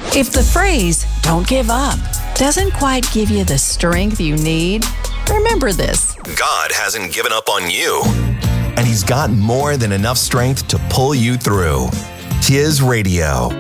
If the phrase, "don't give up," doesn't quite give you the strength you need, remember this. God hasn't given up on you, and He's got more than enough strength to pull you through. Tiz Radio.